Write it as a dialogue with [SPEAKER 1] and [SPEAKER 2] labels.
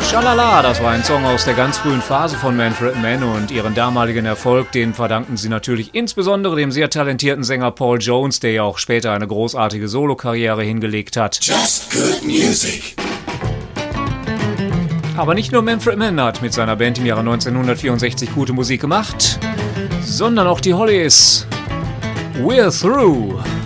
[SPEAKER 1] Schalala, das war ein Song aus der ganz frühen Phase von Manfred Mann und ihren damaligen Erfolg, den verdanken sie natürlich insbesondere dem sehr talentierten Sänger Paul Jones, der ja auch später eine großartige Solokarriere hingelegt hat.
[SPEAKER 2] Just good music.
[SPEAKER 1] Aber nicht nur Manfred Mann hat mit seiner Band im Jahre 1964 gute Musik gemacht, sondern auch die Hollies. We're Through.